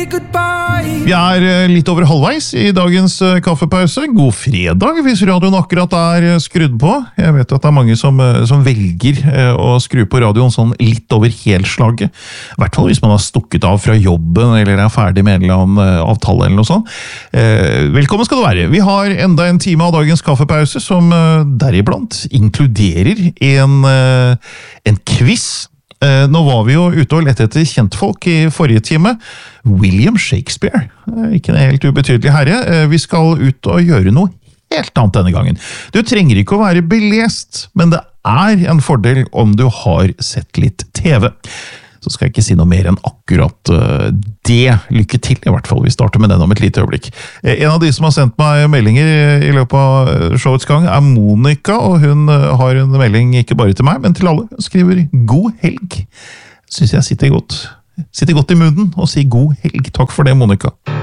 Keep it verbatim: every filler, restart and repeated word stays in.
say goodbye. Vi er litt over halvveis i dagens kaffepause. God fredag hvis radioen akkurat er skrudd på. Jeg vet at det er mange som, som velger å skru på radioen sånn litt over helslaget. I hvert fall hvis man har stukket av fra jobben eller er ferdig med en eller annen avtale eller noe sånt. Velkommen skal du være. Vi har enda en time av dagens kaffepause som deriblant inkluderer en, en quiz. Nå var vi jo ute og lett etter kjentfolk i forrige time. William Shakespeare, ikke en helt ubetydelig herre. Vi skal ut og gjøre noe helt annet denne gangen. Du trenger ikke å være belest, men det er en fordel om du har sett litt T V. Så skal jeg ikke si noe mer enn akkurat det. Lykke til, i hvert fall. Vi starter med den om et lite øyeblikk. En av de som har sendt meg meldinger i løpet av showets gang er Monica, og hun har en melding ikke bare til meg, men til alle. Hun skriver god helg. Synes jeg sitter godt, sitter godt i munnen og sier god helg. Takk for det, Monica.